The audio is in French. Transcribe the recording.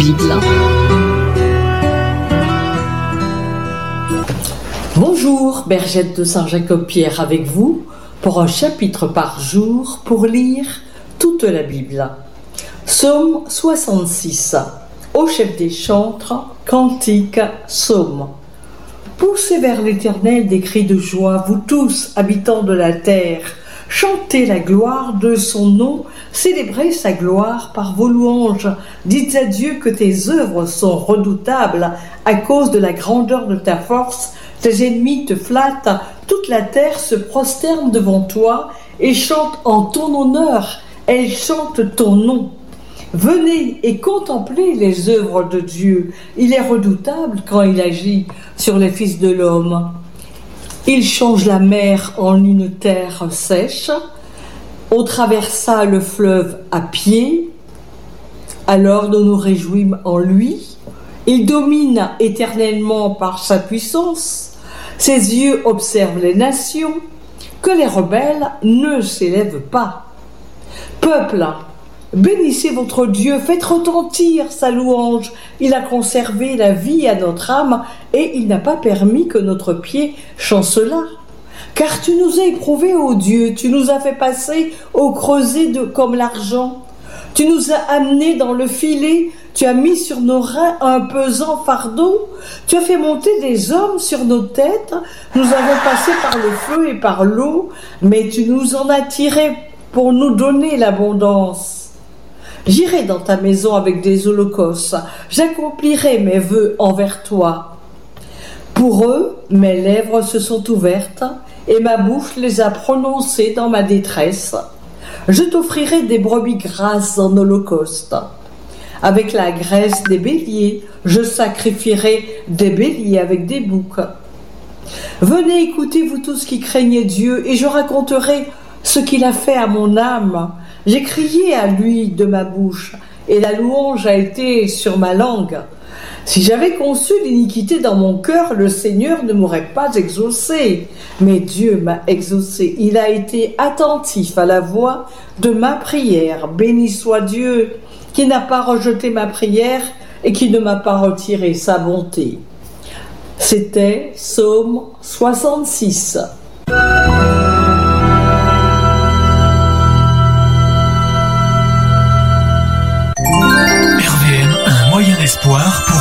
Bible. Bonjour, Bergette de Saint-Jacob-Pierre avec vous pour un chapitre par jour pour lire toute la Bible. Psaume 66. Au chef des chantres, cantique, psaume. Poussez vers l'Éternel des cris de joie, vous tous, habitants de la terre. Chantez la gloire de son nom, célébrez sa gloire par vos louanges. Dites à Dieu que tes œuvres sont redoutables à cause de la grandeur de ta force. Tes ennemis te flattent, toute la terre se prosterne devant toi et chante en ton honneur, elle chante ton nom. Venez et contemplez les œuvres de Dieu, il est redoutable quand il agit sur les fils de l'homme. Il change la mer en une terre sèche, on traversa le fleuve à pied, alors nous nous réjouîmes en lui. Il domine éternellement par sa puissance, ses yeux observent les nations, que les rebelles ne s'élèvent pas. Peuple, bénissez votre Dieu, faites retentir sa louange. Il a conservé la vie à notre âme et il n'a pas permis que notre pied chancelât. Car tu nous as éprouvés, ô Dieu, tu nous as fait passer au creuset comme l'argent. Tu nous as amenés dans le filet, tu as mis sur nos reins un pesant fardeau, tu as fait monter des hommes sur nos têtes, nous avons passé par le feu et par l'eau, mais tu nous en as tirés pour nous donner l'abondance. J'irai dans ta maison avec des holocaustes, j'accomplirai mes vœux envers toi. Pour eux, mes lèvres se sont ouvertes et ma bouche les a prononcées dans ma détresse. Je t'offrirai des brebis grasses en holocauste. Avec la graisse des béliers, je sacrifierai des béliers avec des boucs. Venez écouter, vous tous qui craignez Dieu, et je raconterai ce qu'il a fait à mon âme. J'ai crié à lui de ma bouche, et la louange a été sur ma langue. Si j'avais conçu l'iniquité dans mon cœur, le Seigneur ne m'aurait pas exaucé. Mais Dieu m'a exaucé. Il a été attentif à la voix de ma prière. Béni soit Dieu qui n'a pas rejeté ma prière et qui ne m'a pas retiré sa bonté. C'était Psaume 66.